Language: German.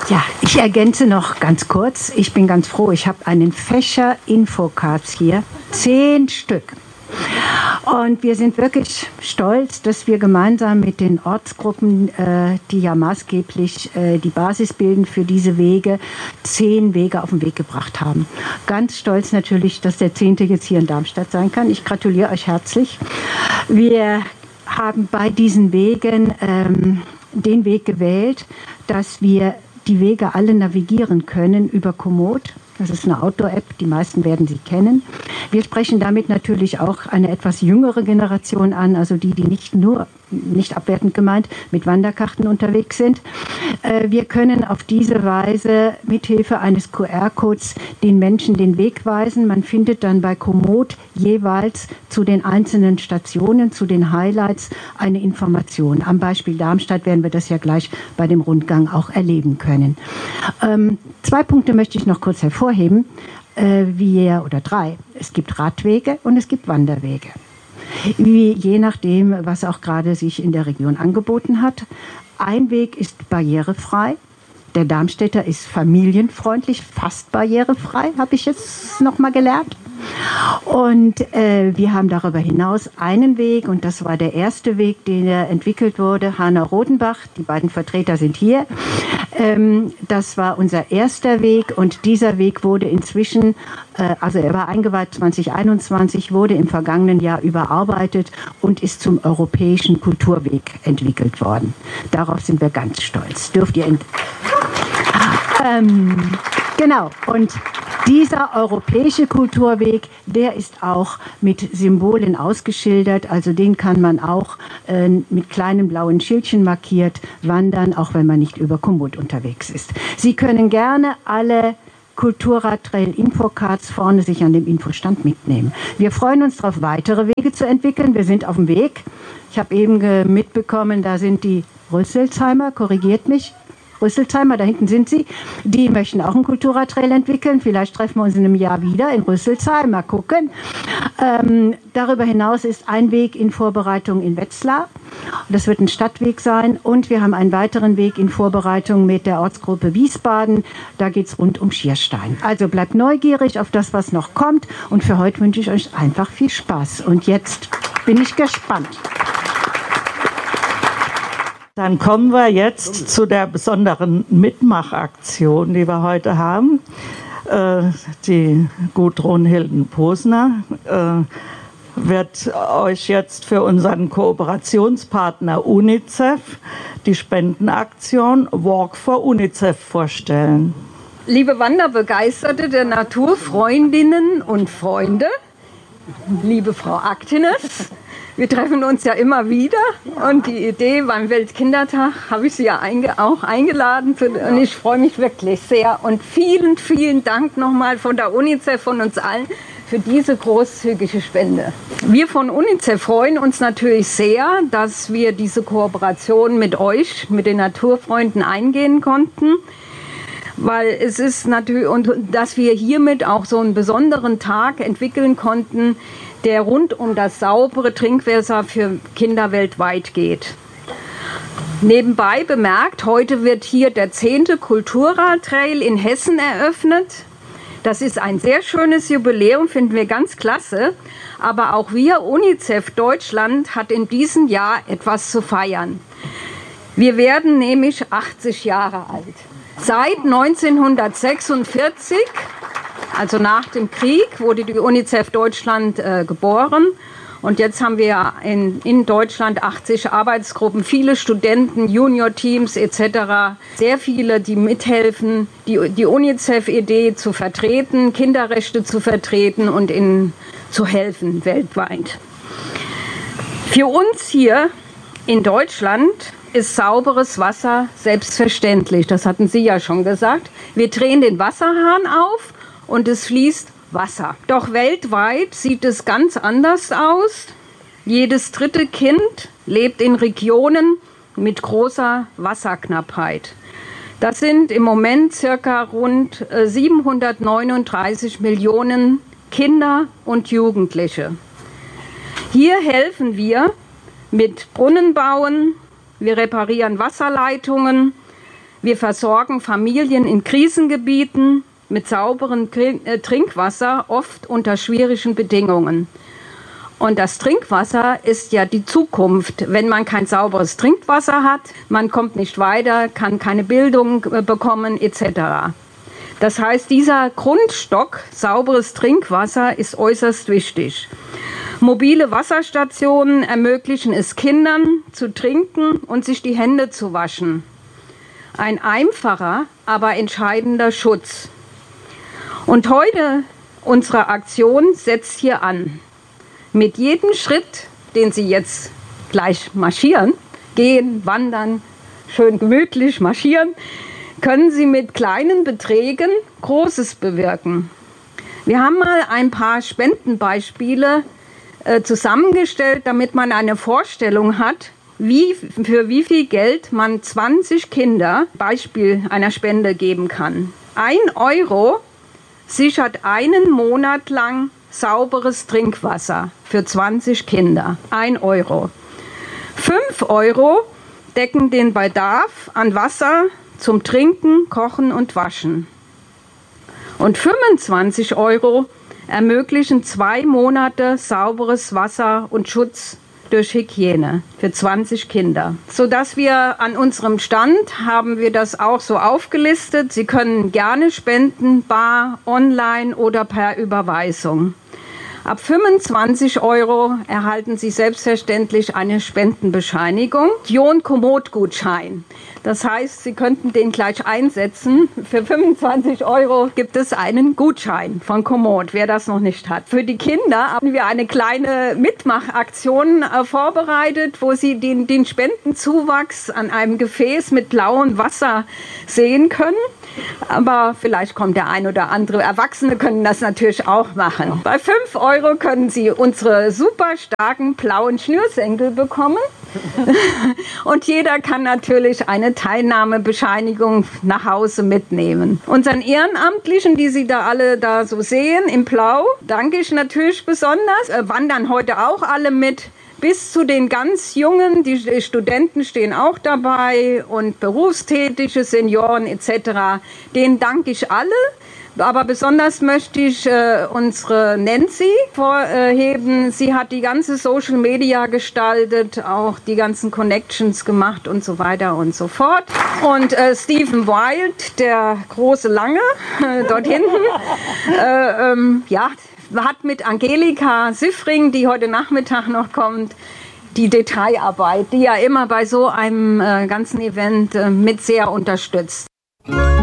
Ja, ich ergänze noch ganz kurz. Ich bin ganz froh, ich habe einen Fächer Infocards hier, 10 Stück. Und wir sind wirklich stolz, dass wir gemeinsam mit den Ortsgruppen, die ja maßgeblich die Basis bilden für diese Wege, 10 Wege auf den Weg gebracht haben. Ganz stolz natürlich, dass der 10. jetzt hier in Darmstadt sein kann. Ich gratuliere euch herzlich. Wir haben bei diesen Wegen den Weg gewählt, dass wir die Wege alle navigieren können über Komoot. Das ist eine Outdoor-App, die meisten werden sie kennen. Wir sprechen damit natürlich auch eine etwas jüngere Generation an, also die nicht abwertend gemeint, mit Wanderkarten unterwegs sind. Wir können auf diese Weise mithilfe eines QR-Codes den Menschen den Weg weisen. Man findet dann bei Komoot jeweils zu den einzelnen Stationen, zu den Highlights eine Information. Am Beispiel Darmstadt werden wir das ja gleich bei dem Rundgang auch erleben können. 2 Punkte möchte ich noch kurz hervorheben. 3. Es gibt Radwege und es gibt Wanderwege. Je nachdem, was auch gerade sich in der Region angeboten hat. Ein Weg ist barrierefrei. Der Darmstädter ist familienfreundlich, fast barrierefrei, habe ich jetzt noch mal gelernt. Und wir haben darüber hinaus einen Weg, und das war der erste Weg, der entwickelt wurde, Hanau-Rodenbach, die beiden Vertreter sind hier. Das war unser erster Weg, und dieser Weg wurde inzwischen, also er war eingeweiht 2021, wurde im vergangenen Jahr überarbeitet und ist zum europäischen Kulturweg entwickelt worden. Darauf sind wir ganz stolz. Dürft ihr genau, und dieser europäische Kulturweg, der ist auch mit Symbolen ausgeschildert, also den kann man auch mit kleinen blauen Schildchen markiert wandern, auch wenn man nicht über Komoot unterwegs ist. Sie können gerne alle Kulturradtrail-Infocards vorne sich an dem Infostand mitnehmen. Wir freuen uns darauf, weitere Wege zu entwickeln. Wir sind auf dem Weg. Ich habe eben mitbekommen, da sind die Rüsselsheimer, korrigiert mich, Rüsselsheimer, da hinten sind sie, die möchten auch einen Kulturradtrail entwickeln. Vielleicht treffen wir uns in einem Jahr wieder in Rüsselsheim, mal gucken. Darüber hinaus ist ein Weg in Vorbereitung in Wetzlar. Das wird ein Stadtweg sein. Und wir haben einen weiteren Weg in Vorbereitung mit der Ortsgruppe Wiesbaden. Da geht es rund um Schierstein. Also bleibt neugierig auf das, was noch kommt. Und für heute wünsche ich euch einfach viel Spaß. Und jetzt bin ich gespannt. Dann kommen wir jetzt zu der besonderen Mitmachaktion, die wir heute haben. Die Gudrun Hilden-Posner wird euch jetzt für unseren Kooperationspartner UNICEF die Spendenaktion Walk for UNICEF vorstellen. Liebe Wanderbegeisterte der Naturfreundinnen und Freunde, liebe Frau Aktenes, wir treffen uns ja immer wieder, und die Idee beim Weltkindertag habe ich Sie ja auch eingeladen und ich freue mich wirklich sehr, und vielen, vielen Dank nochmal von der UNICEF, von uns allen, für diese großzügige Spende. Wir von UNICEF freuen uns natürlich sehr, dass wir diese Kooperation mit euch, mit den Naturfreunden eingehen konnten. Weil es ist natürlich, und dass wir hiermit auch so einen besonderen Tag entwickeln konnten, der rund um das saubere Trinkwasser für Kinder weltweit geht. Nebenbei bemerkt, heute wird hier der 10. Kulturradtrail in Hessen eröffnet. Das ist ein sehr schönes Jubiläum, finden wir ganz klasse. Aber auch wir, UNICEF Deutschland, hat in diesem Jahr etwas zu feiern. Wir werden nämlich 80 Jahre alt. Seit 1946, also nach dem Krieg, wurde die UNICEF Deutschland geboren. Und jetzt haben wir in Deutschland 80 Arbeitsgruppen, viele Studenten, Junior-Teams etc. Sehr viele, die mithelfen, die UNICEF-Idee zu vertreten, Kinderrechte zu vertreten und ihnen zu helfen weltweit. Für uns hier in Deutschland ist sauberes Wasser selbstverständlich. Das hatten Sie ja schon gesagt. Wir drehen den Wasserhahn auf und es fließt Wasser. Doch weltweit sieht es ganz anders aus. Jedes 3. Kind lebt in Regionen mit großer Wasserknappheit. Das sind im Moment circa rund 739 Millionen Kinder und Jugendliche. Hier helfen wir mit Brunnenbauen, wir reparieren Wasserleitungen, Wir versorgen Familien in Krisengebieten mit sauberem Trinkwasser, oft unter schwierigen Bedingungen. Und das Trinkwasser ist ja die Zukunft. Wenn man kein sauberes Trinkwasser hat, man kommt nicht weiter, kann keine Bildung bekommen etc. Das heißt, dieser Grundstock, sauberes Trinkwasser, ist äußerst wichtig. Mobile Wasserstationen ermöglichen es Kindern zu trinken und sich die Hände zu waschen. Ein einfacher, aber entscheidender Schutz. Und heute, unsere Aktion setzt hier an. Mit jedem Schritt, den Sie jetzt gleich marschieren, gehen, wandern, schön gemütlich marschieren, können Sie mit kleinen Beträgen Großes bewirken. Wir haben mal ein paar Spendenbeispiele zusammengestellt, damit man eine Vorstellung hat, für wie viel Geld man 20 Kinder Beispiel einer Spende geben kann. 1 Euro sichert einen Monat lang sauberes Trinkwasser für 20 Kinder. 1 Euro. 5 Euro decken den Bedarf an Wasser zum Trinken, Kochen und Waschen. Und 25 Euro ermöglichen 2 Monate sauberes Wasser und Schutz durch Hygiene für 20 Kinder. Sodass wir an unserem Stand haben wir das auch so aufgelistet. Sie können gerne spenden, bar, online oder per Überweisung. Ab 25 Euro erhalten Sie selbstverständlich eine Spendenbescheinigung. Jon-Komoot-Gutschein. Das heißt, Sie könnten den gleich einsetzen. Für 25 Euro gibt es einen Gutschein von Komoot, wer das noch nicht hat. Für die Kinder haben wir eine kleine Mitmachaktion vorbereitet, wo Sie den Spendenzuwachs an einem Gefäß mit blauem Wasser sehen können. Aber vielleicht kommt der ein oder andere. Erwachsene können das natürlich auch machen. Bei 5 Euro können Sie unsere super starken blauen Schnürsenkel bekommen. Und jeder kann natürlich eine Teilnahmebescheinigung nach Hause mitnehmen. Unseren Ehrenamtlichen, die Sie da alle da so sehen, in Blau, danke ich natürlich besonders. Wandern heute auch alle mit. Bis zu den ganz Jungen, die Studenten stehen auch dabei und berufstätige Senioren etc. Denen danke ich alle. Aber besonders möchte ich unsere Nancy vorheben. Sie hat die ganze Social Media gestaltet, auch die ganzen Connections gemacht und so weiter und so fort. Und Stephen Wild, der große Lange, dort hinten, hat mit Angelika Siffring, die heute Nachmittag noch kommt, die Detailarbeit, die ja immer bei so einem ganzen Event mit sehr unterstützt.